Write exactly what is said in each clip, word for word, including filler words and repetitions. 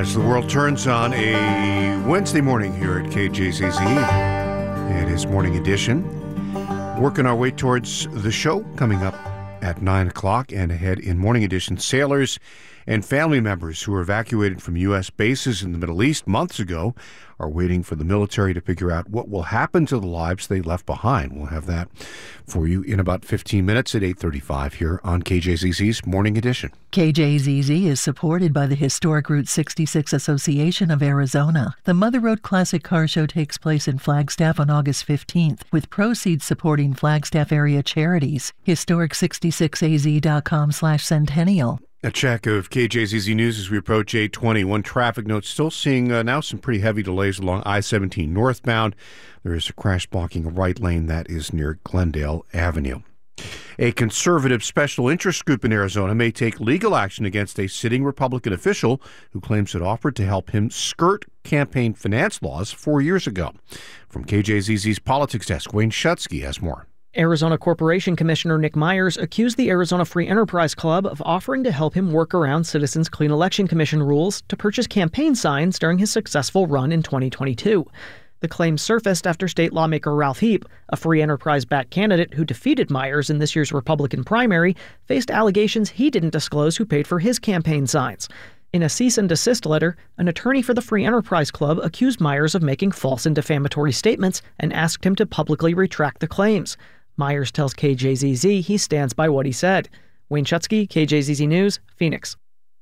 As the world turns on a Wednesday morning here at K J Z Z, it is Morning Edition. Working our way towards the show coming up at nine o'clock and ahead in Morning Edition. Sailors and family members who were evacuated from U S bases in the Middle East months ago are waiting for the military to figure out what will happen to the lives they left behind. We'll have that for you in about fifteen minutes at eight thirty-five here on K J Z Z's Morning Edition. K J Z Z is supported by the Historic Route sixty-six Association of Arizona. The Mother Road Classic Car Show takes place in Flagstaff on August fifteenth, with proceeds supporting Flagstaff area charities. historic sixty-six a z dot com slash centennial. A check of K J Z Z News as we approach eight twenty. One traffic note, still seeing uh, now some pretty heavy delays along I seventeen northbound. There is a crash blocking a right lane that is near Glendale Avenue. A conservative special interest group in Arizona may take legal action against a sitting Republican official who claims it offered to help him skirt campaign finance laws four years ago. From K J Z Z's Politics Desk, Wayne Shutsky has more. Arizona Corporation Commissioner Nick Myers accused the Arizona Free Enterprise Club of offering to help him work around Citizens Clean Election Commission rules to purchase campaign signs during his successful run in twenty twenty-two. The claim surfaced after state lawmaker Ralph Heap, a Free Enterprise-backed candidate who defeated Myers in this year's Republican primary, faced allegations he didn't disclose who paid for his campaign signs. In a cease and desist letter, an attorney for the Free Enterprise Club accused Myers of making false and defamatory statements and asked him to publicly retract the claims. Myers tells K J Z Z he stands by what he said. Wayne Shutsky, K J Z Z News, Phoenix.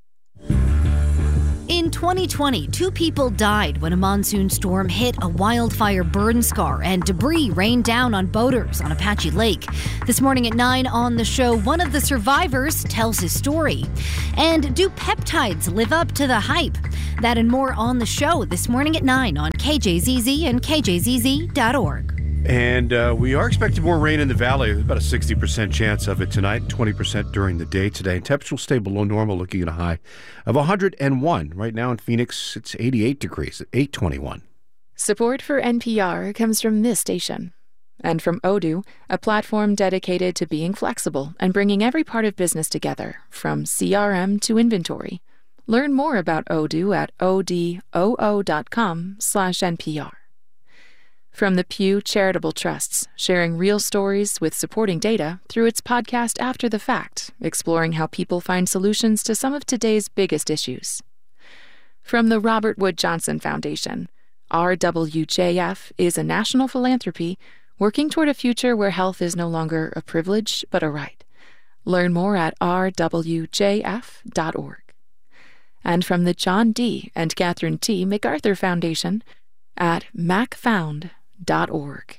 In twenty twenty, two people died when a monsoon storm hit a wildfire burn scar and debris rained down on boaters on Apache Lake. This morning at nine on the show, one of the survivors tells his story. And do peptides live up to the hype? That and more on the show this morning at nine on K J Z Z and K J Z Z dot org. And uh, we are expecting more rain in the valley. There's about a sixty percent chance of it tonight, twenty percent during the day today. And temperature will stay below normal, looking at a high of one hundred one. Right now in Phoenix, it's eighty-eight degrees at eight twenty-one. Support for N P R comes from this station. And from Odoo, a platform dedicated to being flexible and bringing every part of business together, from C R M to inventory. Learn more about Odoo at odoo dot com slash NPR. From the Pew Charitable Trusts, sharing real stories with supporting data through its podcast After the Fact, exploring how people find solutions to some of today's biggest issues. From the Robert Wood Johnson Foundation, R W J F is a national philanthropy working toward a future where health is no longer a privilege but a right. Learn more at r w j f dot org. And from the John D. and Catherine T. MacArthur Foundation at mac found dot org.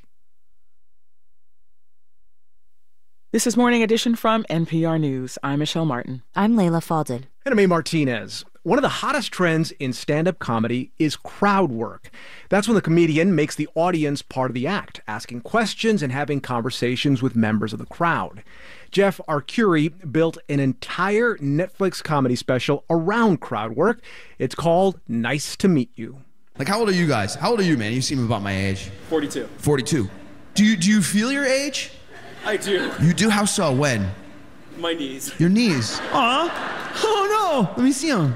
This is Morning Edition from N P R News. I'm Michelle Martin. I'm Layla Fadel. And I'm A. Martinez. One of the hottest trends in stand-up comedy is crowd work. That's when the comedian makes the audience part of the act, asking questions and having conversations with members of the crowd. Jeff Arcuri built an entire Netflix comedy special around crowd work. It's called Nice to Meet You. Like, how old are you guys? How old are you, man? You seem about my age. forty-two. forty-two. Do you, do you feel your age? I do. You do? How so? When? My knees. Your knees? Aw. Oh, no. Let me see them.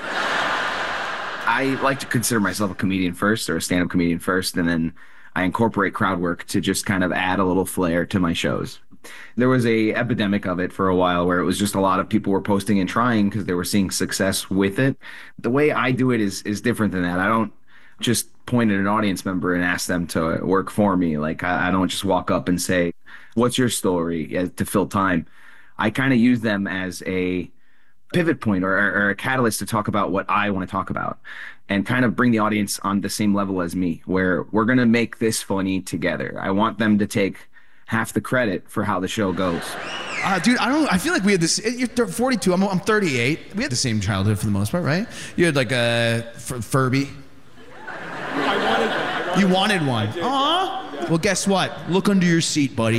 I like to consider myself a comedian first, or a stand-up comedian first, and then I incorporate crowd work to just kind of add a little flair to my shows. There was a epidemic of it for a while where it was just a lot of people were posting and trying because they were seeing success with it. The way I do it is is different than that. I don't just point at an audience member and ask them to work for me. Like, I, I don't just walk up and say, what's your story, to fill time. I kind of use them as a pivot point or, or a catalyst to talk about what I want to talk about and kind of bring the audience on the same level as me, where we're going to make this funny together. I want them to take half the credit for how the show goes. Uh, dude, I don't. I feel like we had this. You're forty-two. I'm, I'm thirty-eight. We had the same childhood for the most part, right? You had like a F- Furby. I wanted one. I wanted you wanted one. one. Aw. Yeah. Well, guess what? Look under your seat, buddy.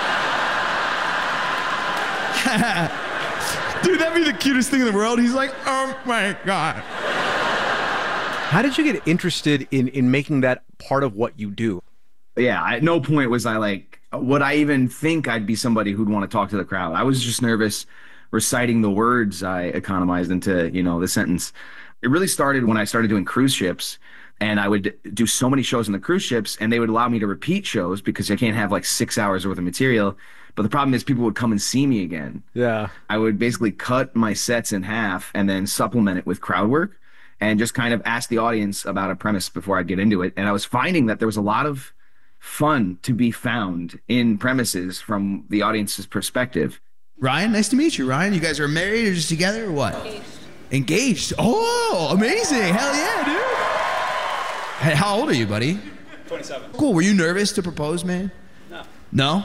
Dude, that'd be the cutest thing in the world. He's like, oh my God. How did you get interested in, in making that part of what you do? Yeah, at no point was I like, would I even think I'd be somebody who'd want to talk to the crowd? I was just nervous reciting the words I economized into, you know, the sentence. It really started when I started doing cruise ships, and I would do so many shows on the cruise ships, and they would allow me to repeat shows because I can't have like six hours worth of material. But the problem is people would come and see me again. Yeah. I would basically cut my sets in half and then supplement it with crowd work and just kind of ask the audience about a premise before I'd get into it. And I was finding that there was a lot of fun to be found in premises from the audience's perspective. Ryan, nice to meet you. Ryan, you guys are married or just together or what? Engaged. Engaged. Oh, amazing. Hell yeah, dude. Hey, how old are you, buddy? twenty-seven. Cool. Were you nervous to propose, man? No. No?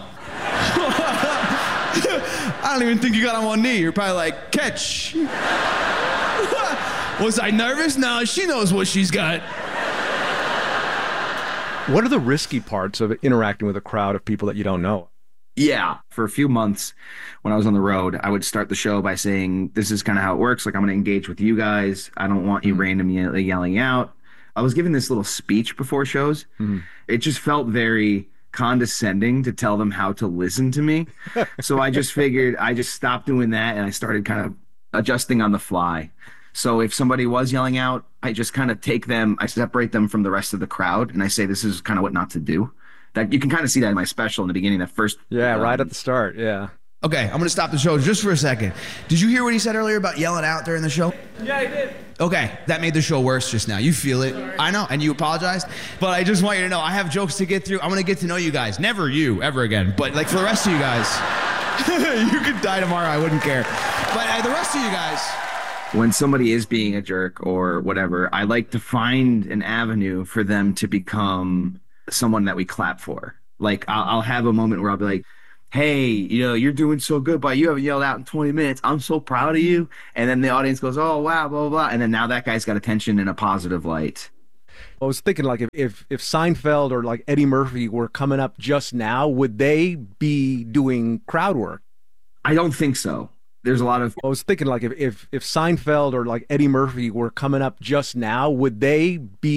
I don't even think you got on one knee. You're probably like, catch. Was I nervous? No, she knows what she's got. What are the risky parts of interacting with a crowd of people that you don't know? Yeah. For a few months when I was on the road, I would start the show by saying, this is kind of how it works. Like, I'm going to engage with you guys. I don't want you randomly yelling out. I was giving this little speech before shows. Mm-hmm. It just felt very condescending to tell them how to listen to me. So I just figured I just stopped doing that, and I started kind of adjusting on the fly. So if somebody was yelling out, I just kind of take them, I separate them from the rest of the crowd, and I say, this is kind of what not to do. That you can kind of see that in my special in the beginning, that first. Yeah, um, right at the start. Yeah. Okay, I'm going to stop the show just for a second. Did you hear what he said earlier about yelling out during the show? Yeah, I did. Okay, that made the show worse just now. You feel it. Sorry. I know, and you apologized. But I just want you to know, I have jokes to get through. I want to get to know you guys. Never you, ever again. But like for the rest of you guys, you could die tomorrow. I wouldn't care. But uh, the rest of you guys. When somebody is being a jerk or whatever, I like to find an avenue for them to become someone that we clap for. Like, I'll, I'll have a moment where I'll be like, hey, you know, you're doing so good, but you haven't yelled out in twenty minutes. I'm so proud of you. And then the audience goes, oh, wow, blah, blah, blah. And then now that guy's got attention in a positive light. I was thinking, like, if, if, if Seinfeld or, like, Eddie Murphy were coming up just now, would they be doing crowd work? I don't think so. There's a lot of... I was thinking, like, if, if, if Seinfeld or, like, Eddie Murphy were coming up just now, would they be